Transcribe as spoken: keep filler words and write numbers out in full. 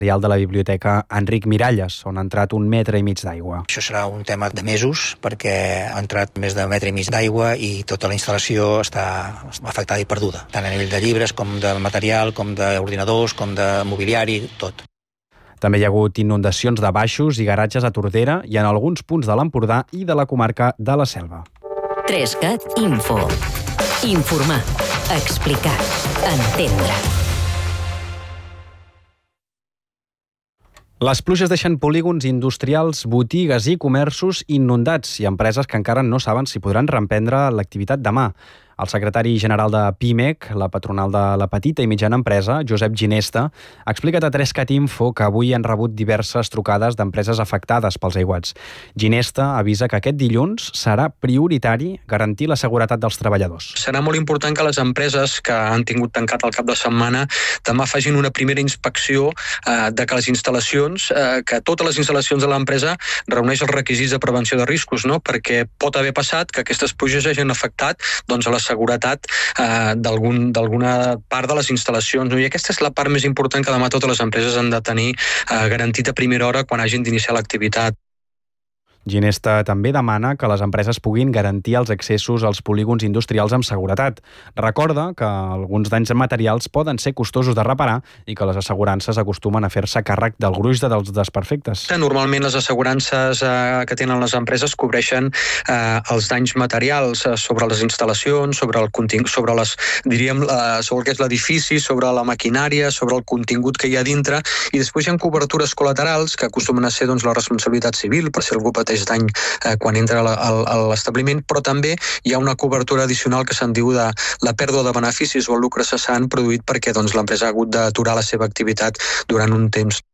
de la Biblioteca Enric Miralles, on ha entrat un metre i mig d'aigua. Això serà un tema de mesos, perquè ha entrat més de metre i mig d'aigua i tota la instal·lació està afectada i perduda, tant a nivell de llibres, com de material, com d'ordinadors, com de mobiliari, tot. També hi ha hagut inundacions de baixos i garatges a Tordera i en alguns punts de l'Empordà i de la comarca de la Selva. Trescat Info. Informar, explicar, entendre. Les pluges deixen polígons industrials, botigues i comerços inundats i empreses que encara no saben si podran reemprendre l'activitat demà. El secretari general de Pimec, la patronal de la petita i mitjana empresa, Josep Ginesta, ha explicat a Trescat Info que avui han rebut diverses trucades d'empreses afectades pels aiguats. Ginesta avisa que aquest dilluns serà prioritari garantir la seguretat dels treballadors. Serà molt important que les empreses que han tingut tancat el cap de setmana demà facin una primera inspecció eh, de que les instal·lacions, eh, que totes les instal·lacions de l'empresa reuneixen els requisits de prevenció de riscos, no? Perquè pot haver passat que aquestes pluges hagin afectat doncs, a la seguretat eh, d'algun, d'alguna part de les instal·lacions. No? I aquesta és la part més important que demà totes les empreses han de tenir eh, garantit a primera hora quan hagin d'iniciar l'activitat. Ginesta també demana que les empreses puguin garantir els accessos als polígons industrials amb seguretat. Recorda que alguns danys materials poden ser costosos de reparar i que les assegurances acostumen a fer-se càrrec del gruix dels desperfectes. Normalment les assegurances eh, que tenen les empreses cobreixen eh, els danys materials eh, sobre les instal·lacions, sobre el contingut, sobre les, diríem, eh, sobre el que és l'edifici, sobre la maquinària, sobre el contingut que hi ha dintre, i després hi ha cobertures col·laterals que acostumen a ser doncs, la responsabilitat civil, per si algú pateix dany eh, quan entra a l'establiment, però també hi ha una cobertura addicional que se'n diu de la pèrdua de beneficis o el lucre cessant produït perquè doncs, l'empresa ha hagut d'aturar la seva activitat durant un temps.